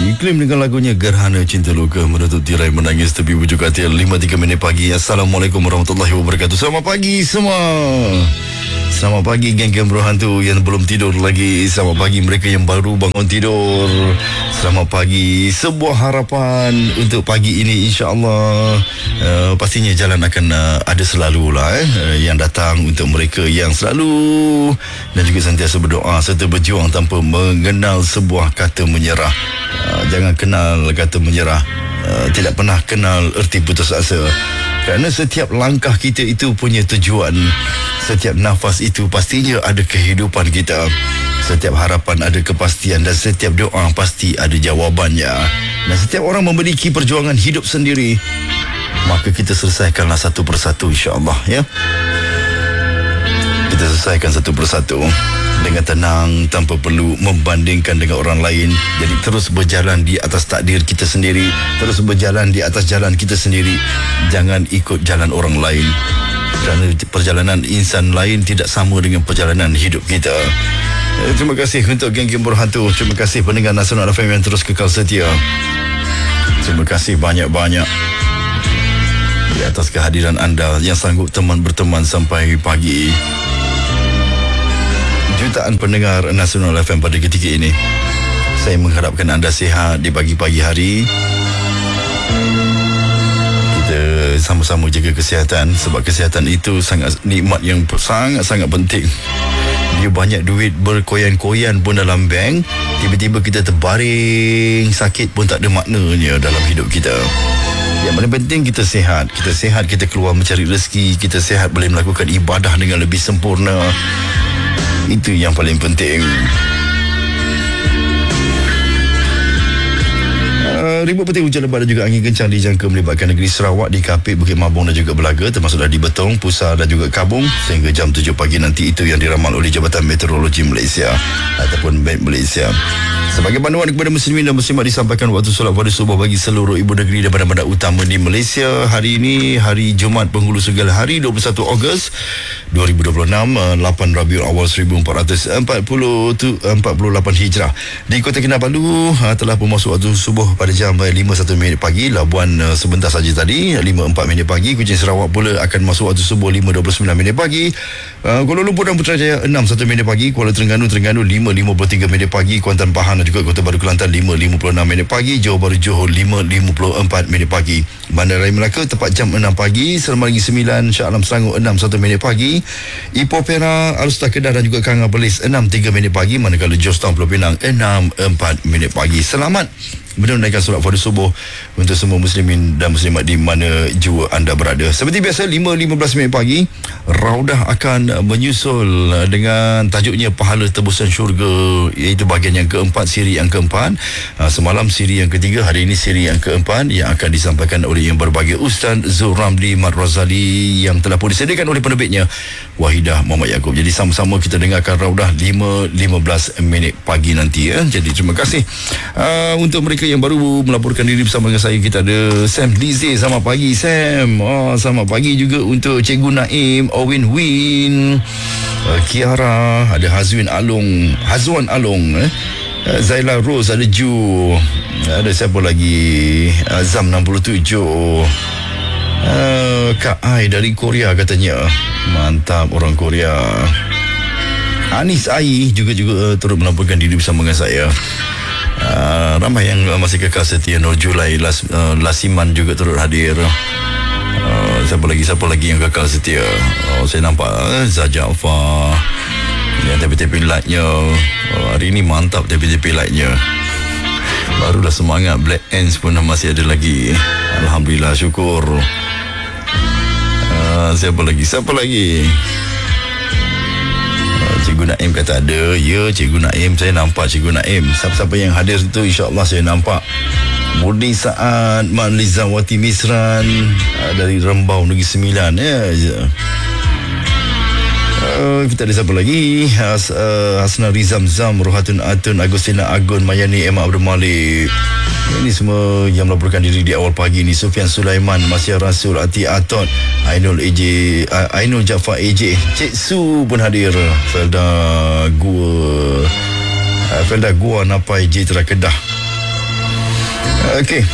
Iklim dengan lagunya Gerhana Cinta Luka menutup tirai menangis tepi bujuk hati 5.3 minit pagi. Assalamualaikum warahmatullahi wabarakatuh. Selamat pagi semua. Selamat pagi geng-geng berhantu yang belum tidur lagi. Selamat pagi mereka yang baru bangun tidur. Selamat pagi. Sebuah harapan untuk pagi ini, insya-Allah. Pastinya jalan akan ada selalulah yang datang untuk mereka yang selalu dan juga sentiasa berdoa serta berjuang tanpa mengenal sebuah kata menyerah. Jangan kenal kata menyerah. Tidak pernah kenal erti putus asa. Kerana setiap langkah kita itu punya tujuan. Setiap nafas itu pastinya ada kehidupan kita. Setiap harapan ada kepastian dan setiap doa pasti ada jawabannya. Dan setiap orang memiliki perjuangan hidup sendiri. Maka kita selesaikanlah satu persatu, insya-Allah, ya. Kita selesaikan satu persatu dengan tenang tanpa perlu membandingkan dengan orang lain. Jadi terus berjalan di atas takdir kita sendiri, terus berjalan di atas jalan kita sendiri. Jangan ikut jalan orang lain, kerana perjalanan insan lain tidak sama dengan perjalanan hidup kita. Terima kasih untuk geng-geng berhantu. Terima kasih pendengar Nasional FM yang terus kekal setia. Terima kasih banyak-banyak di atas kehadiran anda yang sanggup berteman sampai pagi. Jutaan pendengar Nasional FM pada ketika ini. Saya mengharapkan anda sihat di pagi-pagi hari. Kita sama-sama jaga kesihatan, sebab kesihatan itu sangat nikmat yang sangat-sangat penting. Dia banyak duit berkoyan-koyan pun dalam bank, tiba-tiba kita terbaring sakit pun tak ada maknanya dalam hidup kita. Yang paling penting kita sihat. Kita sihat, kita keluar mencari rezeki. Kita sihat boleh melakukan ibadah dengan lebih sempurna. Itu yang paling penting. Ribut petir hujan lebat dan juga angin kencang dijangka melibatkan negeri Sarawak, di Kapit, Bukit Mabung dan juga Belaga, termasuk di Betong, Pusar dan juga Kabung sehingga jam 7 pagi nanti. Itu yang diramal oleh Jabatan Meteorologi Malaysia ataupun BEM Malaysia. Sebagai panduan kepada muslimin dan muslimat, disampaikan waktu solat pada subuh bagi seluruh ibu negeri dan bandar-bandar utama di Malaysia. Hari ini hari Jumaat Penghulu Segala Hari, 21 Ogos 2026, 8 Rabiul Awal 1448 Hijrah. Di Kota Kinabalu telah memasuki waktu subuh pada jam 5.1 minit pagi. Labuan sebentar saja tadi 5.4 minit pagi. Kuching Sarawak pula akan masuk waktu subuh 5.29 minit pagi. Kuala Lumpur dan Putrajaya 6.1 minit pagi. Kuala Terengganu 5.53 minit pagi. Kuantan Pahang dan juga Kota Baru Kelantan 5.56 minit pagi. Johor Bahru Johor 5.54 minit pagi. Bandar Raya Melaka tepat jam 6 pagi. Selama lagi 9 Shah Alam Selangor 6.1 minit pagi. Ipoh Perak, Alustar Kedah dan juga Kanga Perlis 6.3 minit pagi. Manakala Jos Town Pulau Pinang 6.4 minit pagi. Selamat menunaikan solat fardu subuh untuk semua muslimin dan muslimat di mana jua anda berada. Seperti biasa 5.15 minit pagi, Raudah akan menyusul dengan tajuknya Pahala Tebusan Syurga, iaitu bahagian yang keempat, siri yang keempat. Semalam siri yang ketiga, hari ini siri yang keempat yang akan disampaikan oleh yang berbahagia Ustaz Zul Ramli Mat Razali yang telah pun disediakan oleh penerbitnya Wahidah Muhammad Yaakob. Jadi sama-sama kita dengarkan Raudah 5.15 minit pagi nanti, ya. Jadi terima kasih untuk mereka yang baru melaporkan diri bersama dengan saya. Kita ada Sam Lize. Selamat pagi Sam. Selamat pagi juga untuk Cikgu Naim, Owen Win, Kiara, ada Hazwan Along, Zaila Rose, ada Ju, ada siapa lagi, Azam 67, Kak Ai dari Korea katanya. Mantap orang Korea. Anis Ai juga turut melaporkan diri bersama dengan saya. Ramai yang masih kekal setia. Nur Julai, Lasiman juga turut hadir. Siapa lagi yang kekal setia? Saya nampak Zajafar yang tepi-tepi lightnya. Hari ini mantap tepi-tepi lightnya. Barulah semangat. Black Ants pun masih ada lagi. Alhamdulillah, syukur. Siapa lagi? Cikgu Naim kata ada. Ya, Cikgu Naim, saya nampak Cikgu Naim. Siapa-siapa yang hadir itu insya-Allah saya nampak. Murni Saad, Malizawati Misran dari Rembau Negeri Sembilan, ya. Kita ada siapa lagi? Hasna Rizam Zam, Rohatun Atun, Agustina Agun, Mayani Emma Abdul Malik. Ini semua yang melaporkan diri di awal pagi ni. Sufian Sulaiman, Masya Rasul, Ati Atot, Ainul Jaafar AJ, Cik Su pun hadir. Felda Gua Napai J Tera Kedah. Okey.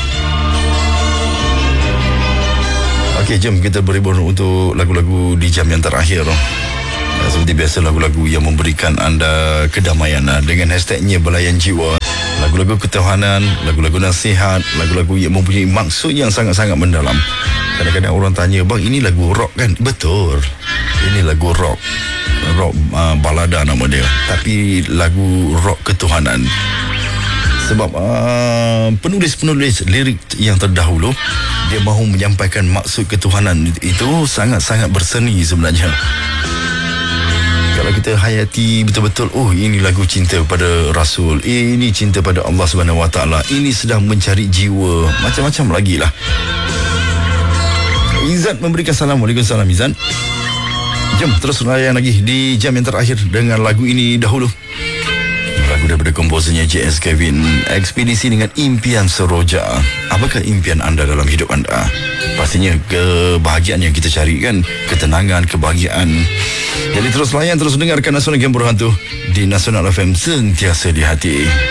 Okey, jom kita berhibur untuk lagu-lagu di jam yang terakhir. Seperti biasa, lagu-lagu yang memberikan anda kedamaian dengan hashtagnya Belayan Jiwa. Lagu-lagu ketuhanan, lagu-lagu nasihat, lagu-lagu yang mempunyai maksud yang sangat-sangat mendalam. Kadang-kadang orang tanya, bang, ini lagu rock kan? Betul, ini lagu rock balada nama dia, tapi lagu rock ketuhanan. Sebab penulis-penulis lirik yang terdahulu, dia mahu menyampaikan maksud ketuhanan itu sangat-sangat berseni sebenarnya. Kalau kita hayati betul-betul, oh, ini lagu cinta pada Rasul, ini cinta pada Allah Subhanahu Wa Taala, ini sedang mencari jiwa, macam-macam lagi lah. Izzat memberikan salam. Waalaikumsalam Izzat. Jom terus layan lagi di jam yang terakhir dengan lagu ini dahulu. Lagu daripada komposernya J.S. Kevin, Ekspedisi dengan Impian Seroja. Apakah impian anda dalam hidup anda? Pastinya kebahagiaan yang kita cari kan, ketenangan, kebahagiaan. Jadi terus layan, terus dengarkan Nasional Game Berhantu di Nasional FM, sentiasa di hati.